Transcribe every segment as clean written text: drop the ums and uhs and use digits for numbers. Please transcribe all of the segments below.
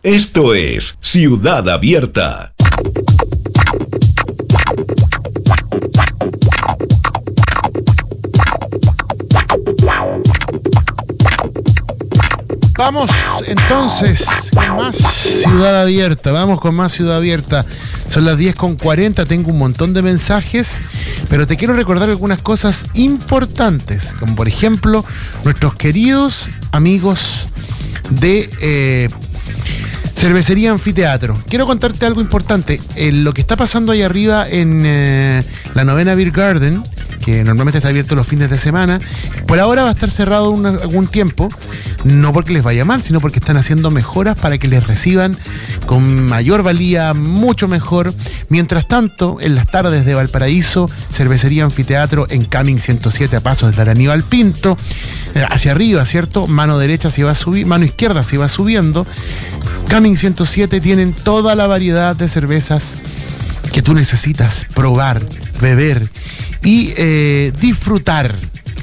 Esto es Ciudad Abierta. Vamos entonces con más Ciudad Abierta, vamos con más Ciudad Abierta. Son las 10:40, tengo un montón de mensajes, pero te quiero recordar algunas cosas importantes, como por ejemplo nuestros queridos amigos de Cervecería Anfiteatro. Quiero contarte algo importante, lo que está pasando ahí arriba en la 9ª Beer Garden, que normalmente está abierto los fines de semana, por ahora va a estar cerrado algún tiempo, no porque les vaya mal, sino porque están haciendo mejoras para que les reciban con mayor valía, mucho mejor. Mientras tanto, en las tardes de Valparaíso, Cervecería Anfiteatro en Cumming 107 a pasos de Aníbal Pinto, hacia arriba, ¿cierto? Mano derecha se va a subir, mano izquierda se va subiendo. Cumming 107 tienen toda la variedad de cervezas que tú necesitas probar, beber y disfrutar.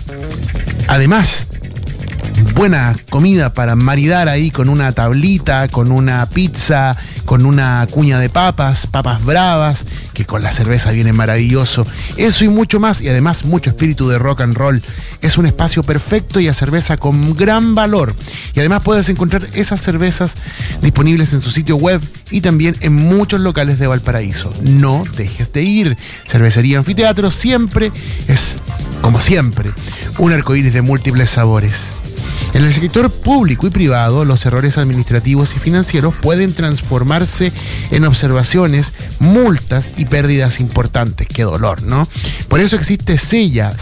Además, buena comida para maridar ahí con una tablita, con una pizza, con una cuña de papas bravas, que con la cerveza viene maravilloso. Eso y mucho más, y además mucho espíritu de rock and roll. Es un espacio perfecto y a cerveza con gran valor. Y además puedes encontrar esas cervezas disponibles en su sitio web y también en muchos locales de Valparaíso. No dejes de ir. Cervecería Anfiteatro siempre es, como siempre, un arcoíris de múltiples sabores. En el sector público y privado, los errores administrativos y financieros pueden transformarse en observaciones, multas y pérdidas importantes. ¡Qué dolor!, ¿no? Por eso existe Sella,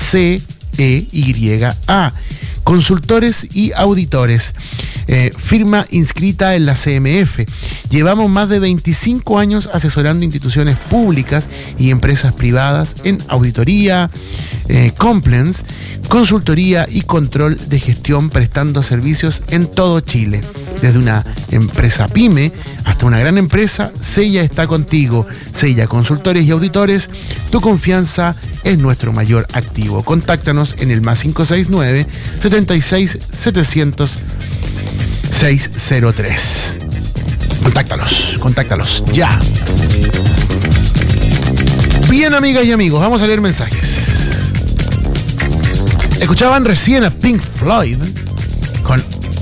C-E-Y-A, consultores y auditores, firma inscrita en la CMF. Llevamos más de 25 años asesorando instituciones públicas y empresas privadas en auditoría, compliance, consultoría y control de gestión, prestando servicios en todo Chile. Desde una empresa pyme hasta una gran empresa, Sella está contigo. Sella Consultores y Auditores, tu confianza es nuestro mayor activo. Contáctanos en el +569 76 700 603. Contáctalos ya. Bien, amigas y amigos, vamos a leer mensajes. Escuchaban recién a Pink Floyd con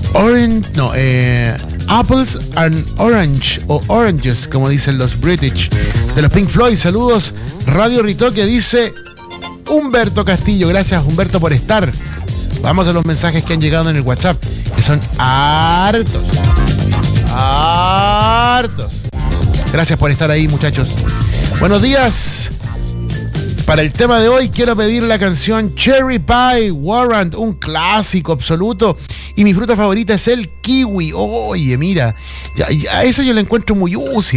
Apples and Orange, o Oranges, como dicen los British, de los Pink Floyd. Saludos, Radio Ritoque, dice Humberto Castillo. Gracias, Humberto, por estar. Vamos a los mensajes que han llegado en el WhatsApp, que son hartos. Gracias por estar ahí, muchachos. Buenos días. Para el tema de hoy quiero pedir la canción Cherry Pie Warrant, un clásico absoluto. Y mi fruta favorita es el kiwi. Oye, mira, a esa yo la encuentro muy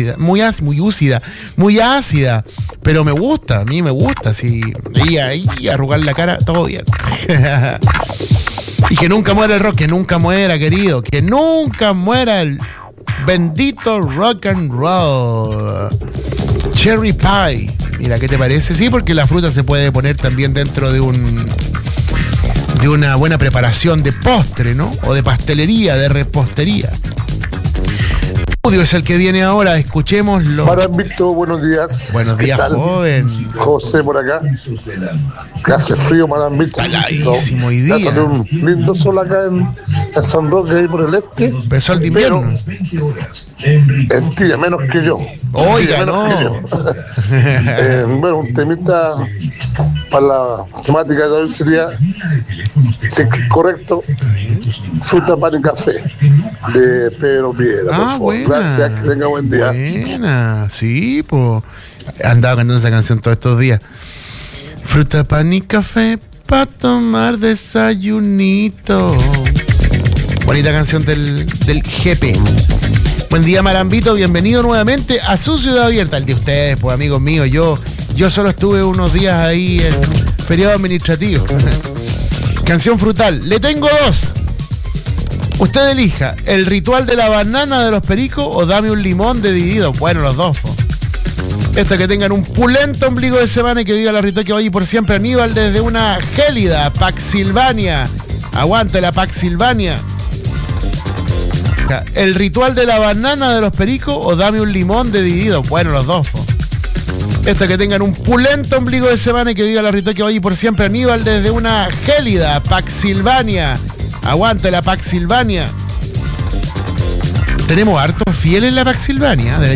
ácida. Pero me gusta, a mí me gusta. Sí, y arrugar la cara, todo bien. Y que nunca muera el rock, que nunca muera, querido. Que nunca muera el bendito rock and roll. Cherry Pie. Mira, ¿qué te parece? Sí, porque la fruta se puede poner también dentro de una buena preparación de postre, ¿no? O de pastelería, de repostería. Audio es el que viene ahora, escuchémoslo. Marambito, buenos días. Buenos días, joven. José por acá. Que hace frío, Marambito. Caladísimo hoy día. Hace un lindo sol acá en San Roque, ahí por el este. Empezó el de invierno. Mentira, menos que yo. Oiga, no. Bueno, un temita para la temática de hoy sería, si es correcto, fruta, pan y café, de Pedro Piedra. Ah, buena. Gracias, que tenga buen día. Buena, sí, pues. Andaba cantando esa canción todos estos días. Fruta, pan y café para tomar desayunito. Bonita canción del GP. Buen día, Marambito, bienvenido nuevamente a su Ciudad Abierta, el de ustedes, pues, amigos míos. Yo solo estuve unos días ahí en feriado administrativo. Canción frutal, le tengo dos. Usted elija, el ritual de la banana de los Pericos o dame un limón de Dividido. Bueno, los dos, po. Esta, que tengan un pulento ombligo de semana y que viva la Ritoque hoy y por siempre. Aníbal desde una gélida Paxilvania. Aguante la Paxilvania. Borja, ¿el ritual de la banana de los pericos o dame un limón de dividido? Bueno, los dos, po. Esto, que tengan un pulento ombligo de semana y que viva la Ritoque hoy y por siempre. Aníbal desde una gélida Paxilvania. Aguante la Paxilvania. Tenemos hartos fieles en la Paxilvania.